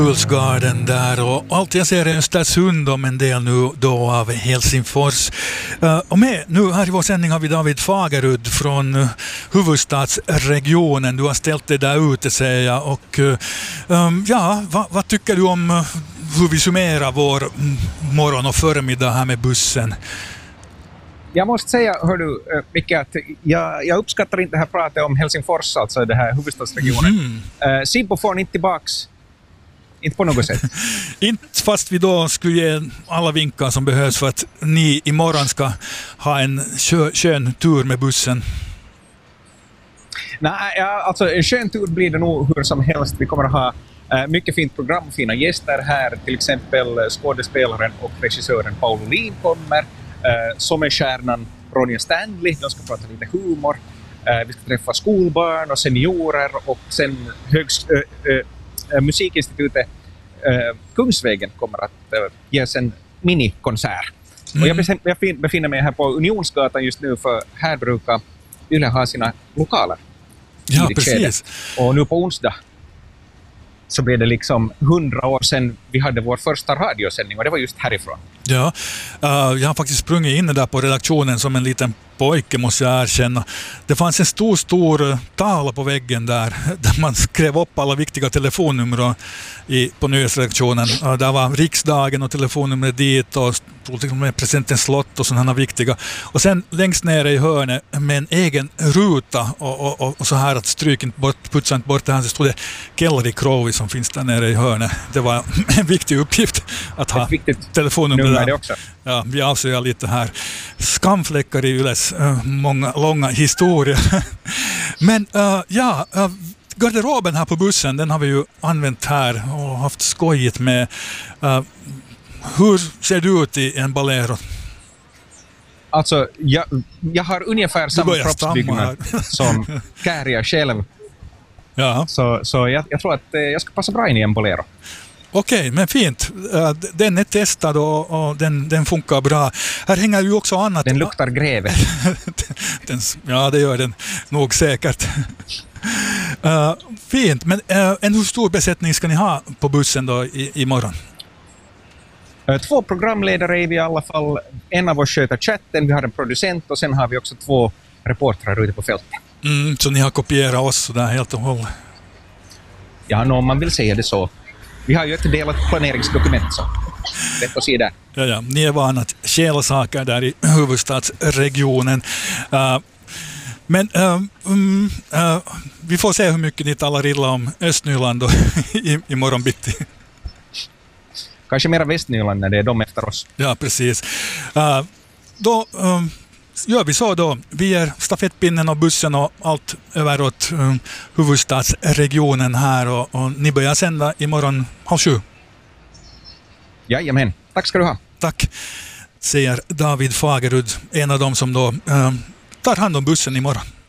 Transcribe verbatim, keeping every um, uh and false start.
Ulsgarden där och allt jag ser är Östersund om en del nu då av Helsingfors. Uh, och med nu här i vår sändning har vi David Fagerud från uh, huvudstadsregionen. Du har ställt dig där ute, säger jag. Och uh, um, ja, va, vad tycker du om uh, hur vi summerar vår mm, morgon och förmiddag här med bussen? Jag måste säga, hör du, Micke, att jag, jag uppskattar inte det här pratet om Helsingfors, alltså det här huvudstadsregionen. Mm. Uh, Sibbo får ni inte tillbaks. Inte på något sätt. Inte fast vi då skulle ge alla vinkar som behövs för att ni imorgon ska ha en skö, skön tur med bussen. Nej, ja, alltså en skön tur blir det nog hur som helst. Vi kommer att ha uh, mycket fint program, fina gäster här. Till exempel skådespelaren och regissören Paul Olin kommer. Uh, som är stjärnan Ronja Stanley. De ska prata lite humor. Uh, vi ska träffa skolbarn och seniorer och sen högst... Uh, uh, Musikinstitutet uh, Kungsvägen kommer att uh, ges en minikonsert. Mm. Och jag, befinner, jag befinner mig här på Unionsgatan just nu, för här brukar Yle ha sina lokaler. Ja, precis. Och nu på onsdag så blev det liksom hundra år sedan vi hade vår första radiosändning, och det var just härifrån. Ja, uh, jag har faktiskt sprungit in där på redaktionen som en liten pojke, måste jag erkänna. Det fanns en stor, stor tavla på väggen där, där man skrev upp alla viktiga telefonnummer i, på nyhetsredaktionen. Uh, där var riksdagen och telefonnumret dit och med presidentens slott och sådana viktiga. Och sen längst nere i hörnet med en egen ruta och, och, och så här att stryk inte bort, putsa inte bort det här, så stod det Kelly Crowe som finns där nere i hörnet. Det var en viktig uppgift att ha telefonnummer där. Också. Ja, vi avslöjar lite här skamfläckar i Yles uh, många långa historier. Men uh, ja, uh, garderoben här på bussen, den har vi ju använt här och haft skojigt med. Uh, hur ser du ut i en Bolero? Alltså, jag, jag har ungefär samma kroppsbyggnad som Kääriä själv. Ja. Så, så jag, jag tror att eh, jag ska passa bra in i en Bolero. Okej, men fint. Den är testad och, och den, den funkar bra. Här hänger ju också annat. Den luktar gräve. den, ja, det gör den nog säkert. uh, fint, men uh, en hur stor besättning ska ni ha på bussen då i, imorgon? Uh, två programledare är vi i alla fall. En av oss sköter chatten, vi har en producent och sen har vi också två reportrar ute på fältet. Mm, så ni har kopierat oss där helt och hållet? Ja, no, om man vill säga det så. Vi har ju ett delat planeringsdokument, så rätt att se där. Ja, ja. Ni är vana att stjäla saker där i huvudstadsregionen. Uh, men uh, um, uh, vi får se hur mycket ni talar illa om Östnyland i, i morgon bitti. Kanske mera Västnyland när det är de efter oss. Ja, precis. Uh, då um, gör vi så då. Vi ger stafettpinnen och bussen och allt över åt um, huvudstadsregionen här och, och ni börjar sända imorgon halv sju. Jajamän, tack ska du ha. Tack, säger David Fagerud, en av dem som då um, tar hand om bussen imorgon.